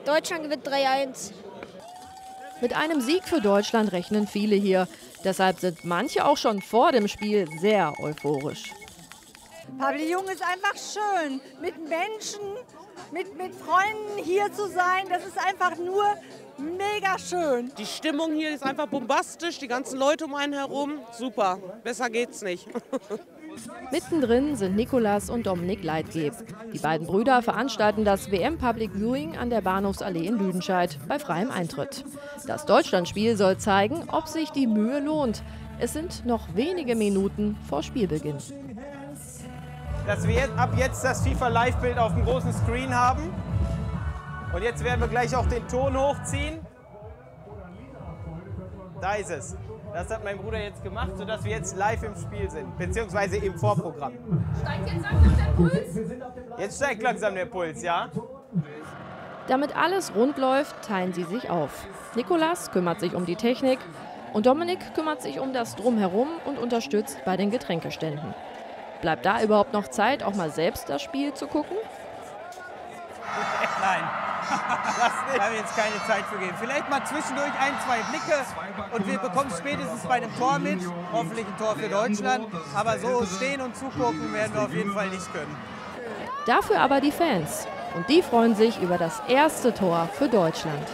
Deutschland gewinnt 3-1. Mit einem Sieg für Deutschland rechnen viele hier. Deshalb sind manche auch schon vor dem Spiel sehr euphorisch. Pavillon ist einfach schön, mit Menschen, mit Freunden hier zu sein. Das ist einfach nur mega schön. Die Stimmung hier ist einfach bombastisch, die ganzen Leute um einen herum, super, besser geht's nicht. Mittendrin sind Nicolas und Dominik Leitgeb. Die beiden Brüder veranstalten das WM Public Viewing an der Bahnhofsallee in Lüdenscheid bei freiem Eintritt. Das Deutschlandspiel soll zeigen, ob sich die Mühe lohnt. Es sind noch wenige Minuten vor Spielbeginn. Dass wir ab jetzt das FIFA-Live-Bild auf dem großen Screen haben. Und jetzt werden wir gleich auch den Ton hochziehen. Da ist es. Das hat mein Bruder jetzt gemacht, sodass wir jetzt live im Spiel sind, beziehungsweise im Vorprogramm. Steigt jetzt langsam der Puls? Jetzt steigt langsam der Puls, ja. Damit alles rund läuft, teilen sie sich auf. Nicolas kümmert sich um die Technik und Dominik kümmert sich um das Drumherum und unterstützt bei den Getränkeständen. Bleibt da überhaupt noch Zeit, auch mal selbst das Spiel zu gucken? Nein, da haben wir jetzt keine Zeit für geben. Vielleicht mal zwischendurch ein, zwei Blicke und wir bekommen es spätestens bei einem Tor mit. Hoffentlich ein Tor für Deutschland. Aber so stehen und zugucken werden wir auf jeden Fall nicht können. Dafür aber die Fans. Und die freuen sich über das erste Tor für Deutschland.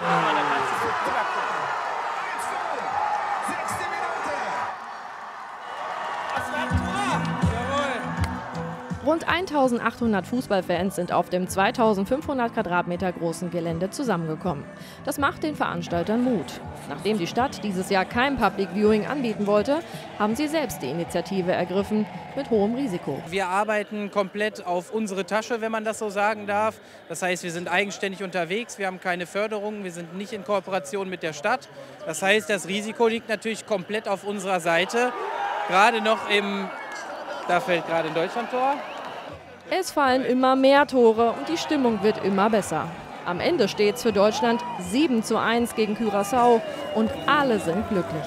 Rund 1800 Fußballfans sind auf dem 2500 Quadratmeter großen Gelände zusammengekommen. Das macht den Veranstaltern Mut. Nachdem die Stadt dieses Jahr kein Public Viewing anbieten wollte, haben sie selbst die Initiative ergriffen, mit hohem Risiko. Wir arbeiten komplett auf unsere Tasche, wenn man das so sagen darf. Das heißt, wir sind eigenständig unterwegs, wir haben keine Förderung, wir sind nicht in Kooperation mit der Stadt. Das heißt, das Risiko liegt natürlich komplett auf unserer Seite. Gerade noch da fällt gerade ein Deutschlandtor. Es fallen immer mehr Tore und die Stimmung wird immer besser. Am Ende steht es für Deutschland 7:1 gegen Curaçao und alle sind glücklich.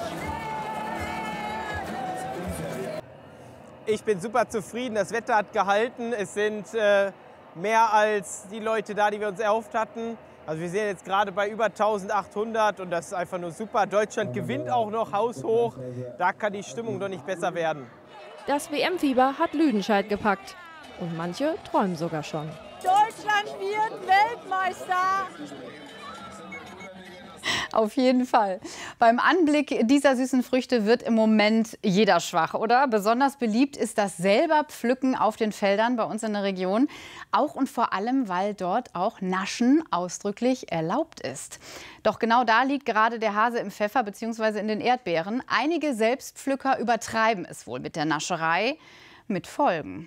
Ich bin super zufrieden, das Wetter hat gehalten. Es sind mehr als die Leute da, die wir uns erhofft hatten. Also wir sind jetzt gerade bei über 1800 und das ist einfach nur super. Deutschland gewinnt auch noch haushoch. Da kann die Stimmung doch nicht besser werden. Das WM-Fieber hat Lüdenscheid gepackt. Und manche träumen sogar schon. Deutschland wird Weltmeister! Auf jeden Fall. Beim Anblick dieser süßen Früchte wird im Moment jeder schwach, oder? Besonders beliebt ist das selber Pflücken auf den Feldern bei uns in der Region. Auch und vor allem, weil dort auch Naschen ausdrücklich erlaubt ist. Doch genau da liegt gerade der Hase im Pfeffer bzw. in den Erdbeeren. Einige Selbstpflücker übertreiben es wohl mit der Nascherei, mit Folgen.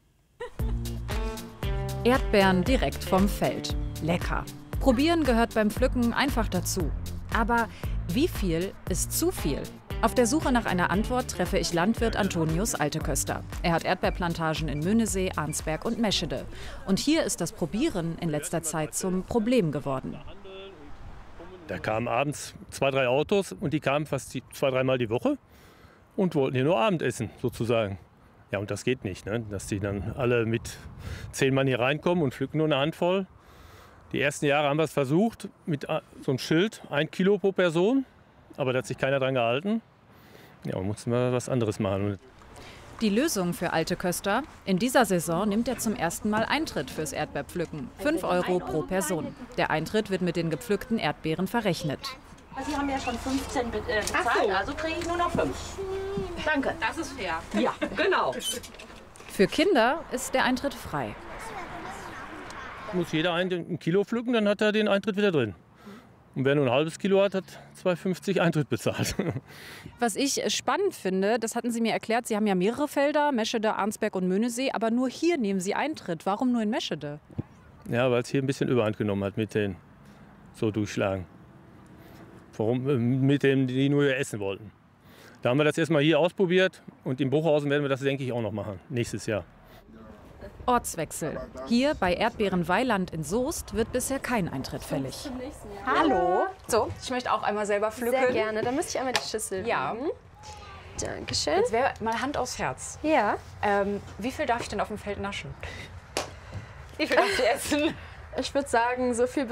Erdbeeren direkt vom Feld. Lecker. Probieren gehört beim Pflücken einfach dazu. Aber wie viel ist zu viel? Auf der Suche nach einer Antwort treffe ich Landwirt Antonius Alteköster. Er hat Erdbeerplantagen in Möhnesee, Arnsberg und Meschede. Und hier ist das Probieren in letzter Zeit zum Problem geworden. Da kamen abends 2, 3 Autos und die kamen fast 2, 3 Mal die Woche und wollten hier nur Abendessen sozusagen. Ja, und das geht nicht, ne? Dass die dann alle mit 10 Mann hier reinkommen und pflücken nur eine Handvoll. Die ersten Jahre haben wir es versucht mit so einem Schild, 1 Kilo pro Person, aber da hat sich keiner dran gehalten. Ja, mussten wir was anderes machen. Die Lösung für Alteköster: In dieser Saison nimmt er zum ersten Mal Eintritt fürs Erdbeerpflücken. 5 € pro Person. Der Eintritt wird mit den gepflückten Erdbeeren verrechnet. Sie haben ja schon 15 bezahlt, also kriege ich nur noch 5. Danke. Das ist fair. Ja, genau. Für Kinder ist der Eintritt frei. Muss jeder 1 Kilo pflücken, dann hat er den Eintritt wieder drin. Und wer nur ein halbes Kilo hat, hat 2,50 € Eintritt bezahlt. Was ich spannend finde, das hatten Sie mir erklärt, Sie haben ja mehrere Felder, Meschede, Arnsberg und Möhnesee, aber nur hier nehmen Sie Eintritt. Warum nur in Meschede? Ja, weil es hier ein bisschen Überhand genommen hat mit den so durchschlagen. Warum? Mit denen, die nur hier essen wollten. Da haben wir das erstmal hier ausprobiert und in Bruchhausen werden wir das, denke ich, auch noch machen, nächstes Jahr. Ortswechsel. Hier bei Erdbeerenweiland in Soest wird bisher kein Eintritt fällig. Hallo. So, ich möchte auch einmal selber pflücken. Sehr gerne. Dann müsste ich einmal die Schüssel nehmen. Dankeschön. Jetzt wäre mal Hand aufs Herz. Ja. Wie viel darf ich denn auf dem Feld naschen? Wie viel darf ich essen? Ich würde sagen, so viel